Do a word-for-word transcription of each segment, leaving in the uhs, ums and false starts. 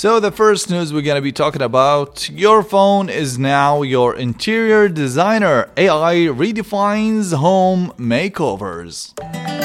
So the first news we're going to be talking about, your phone is now your interior designer. A I redefines home makeovers.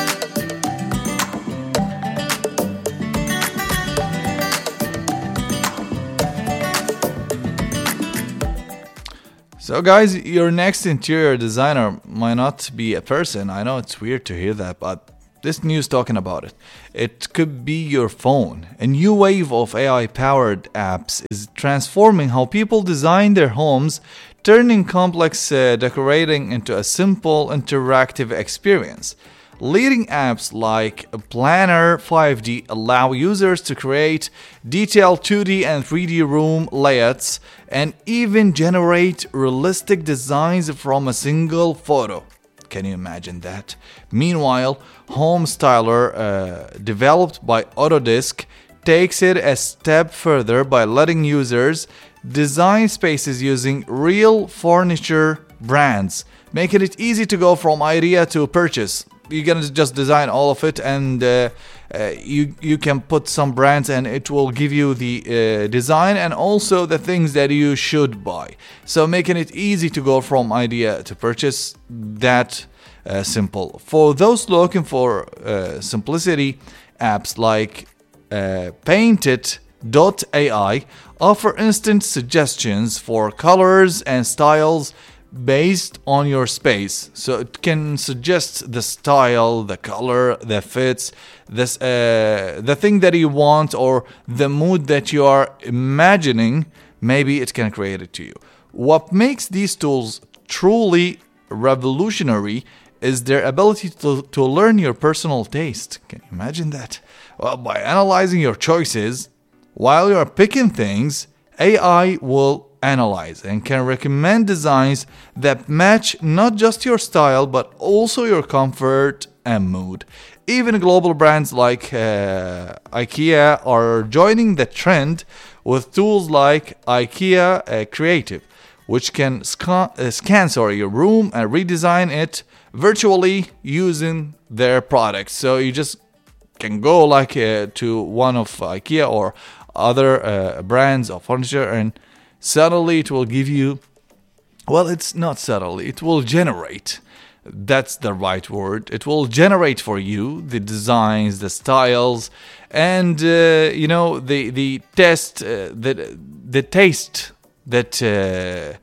So guys, your next interior designer might not be a person. I know it's weird to hear that, but this news talking about it. It could be your phone. A new wave of A I-powered apps is transforming how people design their homes, turning complex uh, decorating into a simple, interactive experience. Leading apps like Planner five D allow users to create detailed two D and three D room layouts and even generate realistic designs from a single photo. Can you imagine that? Meanwhile, Home Styler, uh, developed by Autodesk, takes it a step further by letting users design spaces using real furniture brands, making it easy to go from idea to purchase. You're gonna just design all of it, and uh, uh, you you can put some brands, and it will give you the uh, design and also the things that you should buy. So making it easy to go from idea to purchase. That uh, simple. For those looking for uh, simplicity, apps like uh, Painted dot A I offer instant suggestions for colors and styles based on your space. So it can suggest the style, the color, the fits, this uh, the thing that you want or the mood that you are imagining. Maybe it can create it to you. What makes these tools truly revolutionary is their ability to, to learn your personal taste. Can you imagine that? Well, by analyzing your choices while you're picking things, A I will analyze and can recommend designs that match not just your style but also your comfort and mood. Even global brands like uh, IKEA are joining the trend with tools like IKEA uh, Creative, which can scan, uh, scan sorry, your room and redesign it virtually using their products. So you just can go like uh, to one of IKEA or other uh, brands of furniture, and suddenly it will give you, well, it's not subtly, it will generate. That's the right word. It will generate for you the designs, the styles, and uh, you know the the test, uh, the the taste that uh,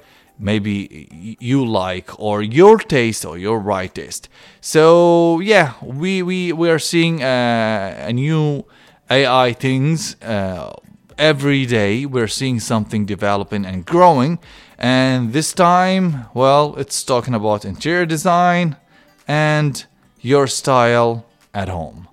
maybe you like, or your taste or your right taste. So yeah, we we we are seeing uh, a new A I things. Uh, Every day we're seeing something developing and growing, and this time, well, it's talking about interior design and your style at home.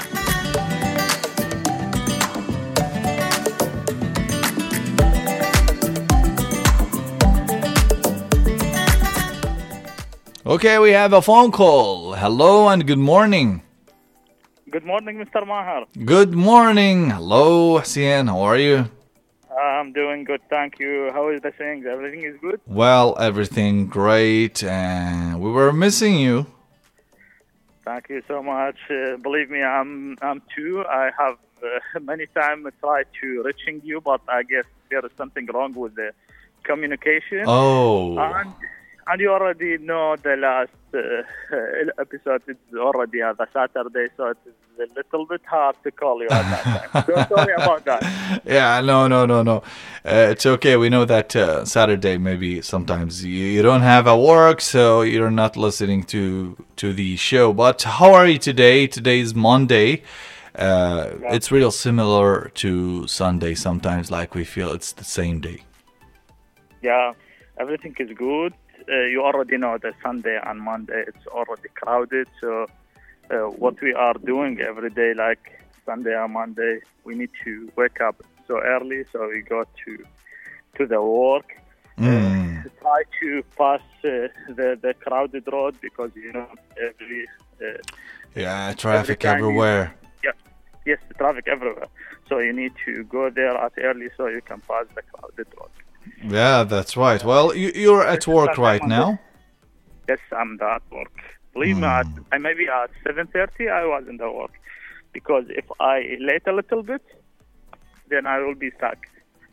Okay, we have a phone call. Hello and good morning. Good morning, Mister Maher. Good morning. Hello, Hussein. How are you? I'm doing good, thank you. How is the things? Everything is good? Well, everything great, and we were missing you. Thank you so much. Uh, believe me, I'm I'm too. I have uh, many times tried to reaching you, but I guess there is something wrong with the communication. Oh. And, and you already know the last uh, episode is already on the Saturday, so it is a little bit hard to call you at that time. So sorry about that. Yeah, no, no, no, no. Uh, it's okay. We know that uh, Saturday maybe sometimes you, you don't have a work, so you're not listening to to the show. But how are you today? Today is Monday. Uh, Yeah. It's real similar to Sunday sometimes, like we feel it's the same day. Yeah, everything is good. Uh, you already know that Sunday and Monday it's already crowded. So uh, what we are doing every day, like Sunday and Monday, we need to wake up so early, so we go to to the work. Mm. Uh, try to pass uh, the the crowded road because you know every uh, Yeah, traffic time you- everywhere. yeah yes traffic everywhere. So you need to go there at early so you can pass the crowded road. Yeah, that's right. Well, you, you're at work right now. Yes, I'm at work. Believe me, at, I maybe at seven thirty I was in the work because if I late a little bit, then I will be stuck.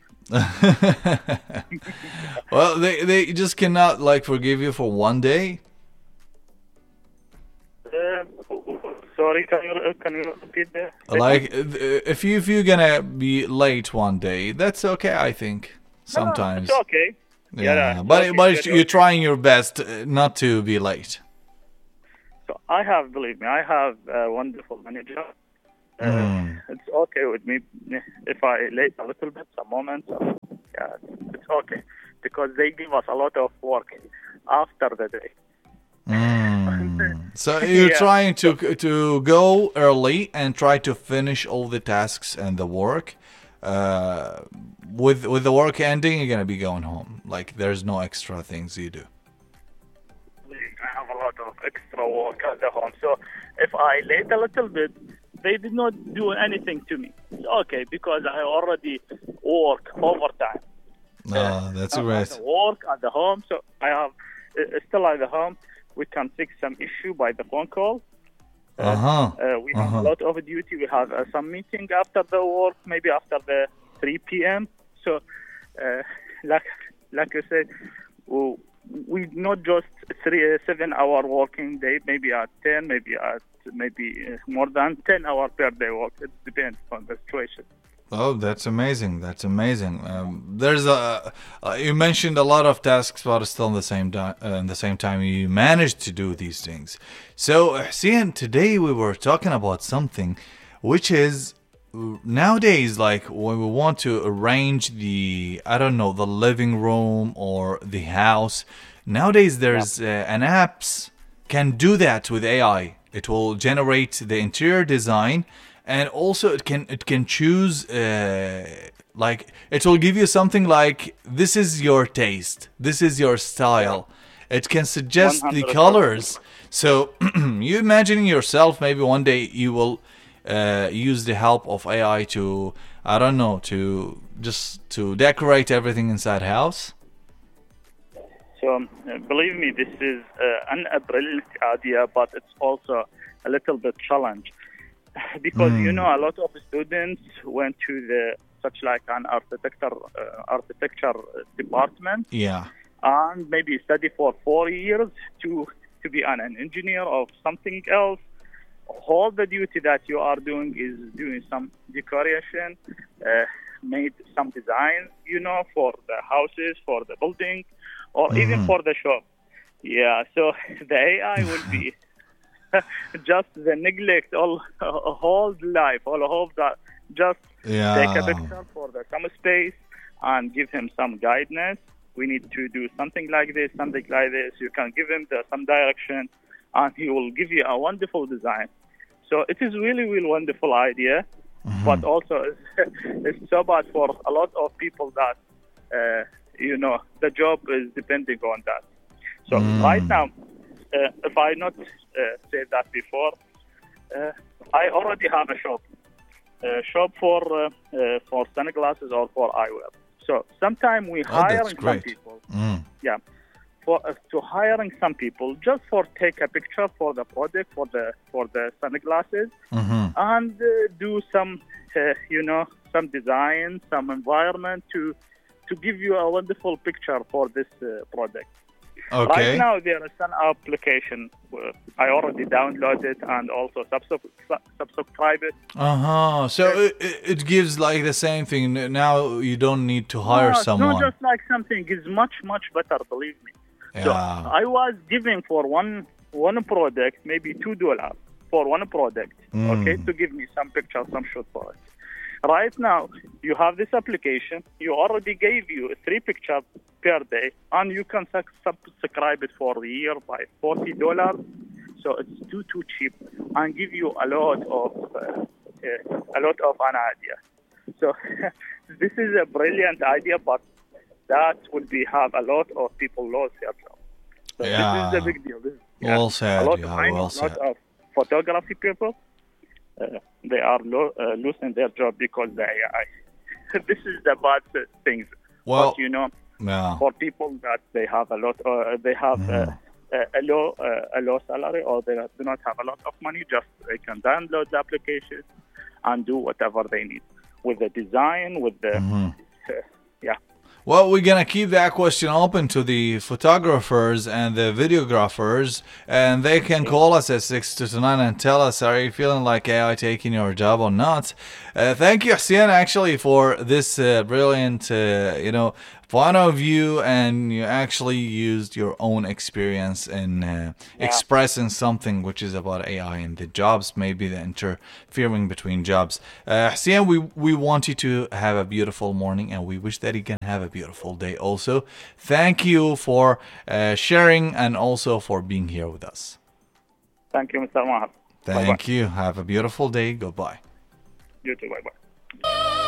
Well, they they just cannot like forgive you for one day. Uh, sorry, can you can you repeat that? Like if you if you're gonna be late one day, that's okay. I think sometimes. No, it's okay. Yeah, Yeah, but okay, but very you're okay. trying your best uh, not to be late. So I have, believe me, I have a wonderful manager. Uh, Mm. It's okay with me if I late a little bit, some moments. Yeah, it's okay because they give us a lot of work after the day. Mm. So you're Yeah. trying to to go early and try to finish all the tasks and the work. Uh, with with the work ending, you're gonna be going home. Like there's no extra things you do. I have a lot of extra work at the home. So if I late a little bit, they did not do anything to me. It's okay because I already work overtime. Oh, that's At great. the work at the home. So I have uh, still at the home. We can fix some issue by the phone call. Uh huh. Uh, we have Uh-huh. a lot of duty. We have uh, some meeting after the work, maybe after the three p.m. So, uh, like like you said, we, we not just three uh, seven hour working day. Maybe at ten, maybe at maybe uh, more than ten hour per day work. It depends on the situation. Oh, that's amazing. That's amazing. Um, there's a uh, you mentioned a lot of tasks, but still in the same time, uh, in the same time, you managed to do these things. So, Hussein, today we were talking about something, which is uh, nowadays, like when we want to arrange the, I don't know, the living room or the house. Nowadays, there's uh, an apps can do that with A I. It will generate the interior design. And also, it can it can choose uh, like it will give you something like this is your taste, this is your style. It can suggest the one hundred percent. colors. So you imagining yourself maybe one day you will uh, use the help of A I to I don't know to just to decorate everything inside house. So uh, believe me, this is uh, an, a brilliant idea, but it's also a little bit challenge because you know a lot of students went to the such like an architecture uh, architecture department Yeah. and maybe study for four years to to be an, an engineer or something else. All the duty that you are doing is doing some decoration, uh, made some designs, you know, for the houses, for the building, or even for the shop. Yeah, so the A I will be just the neglect all whole life, all of that. Just Yeah. take a picture for the some space and give him some guidance. We need to do something like this, something like this. You can give him the, some direction, and he will give you a wonderful design. So it is really, really wonderful idea, but also it's, it's so bad for a lot of people that, uh, you know, the job is depending on that. So right now, uh, if I not uh, said that before, uh, I already have a shop, a shop for uh, uh, for sunglasses or for eyewear. So sometimes we Oh, hiring that's some great. people. Mm. Yeah, for uh, to hiring some people just for take a picture for the product for the for the sunglasses Mm-hmm. and uh, do some uh, you know some design, some environment to to give you a wonderful picture for this uh, product. Okay. Right now there is an application uh, I already downloaded and also subscribe subscribe it. Uh huh. So it, it it gives like the same thing. Now you don't need to hire No, someone. It's not just like something. It's much much better. Believe me. So Yeah. I was giving for one one product maybe two dollars for one product. Okay, to give me some picture, some shoot for it. Right now you have this application. You already gave you three pictures per day, and you can sub- subscribe it for a year by forty dollars. So it's too too cheap, and give you a lot of uh, uh, a lot of an idea. So this is a brilliant idea, but that would be have a lot of people lose their job. So this is Yeah. the big deal. This, Well said, A lot yeah, of I know well a lot said. of photography people. Uh, they are lo- uh, losing their job because the A I. This is the bad uh, things. Well, but you know, yeah. for people that they have a lot, uh, they have uh, a, a low uh, a low salary or they do not have a lot of money, just they can download the application and do whatever they need. with the design, with the Mm-hmm. uh, yeah. Well, we're going to keep that question open to the photographers and the videographers, and they can call us at six two two nine and tell us, are you feeling like A I taking your job or not? Uh, thank you, Hussein, actually, for this uh, brilliant, uh, you know, point of view, and you actually used your own experience in uh, Yeah. expressing something which is about A I and the jobs, maybe the interfering between jobs. Uh, Hussein, we, we want you to have a beautiful morning, and we wish that you can have a beautiful day also. Thank you for uh, sharing and also for being here with us. Thank you, Mister Maher. Thank Bye-bye. you. Have a beautiful day. Goodbye. You too. Bye bye.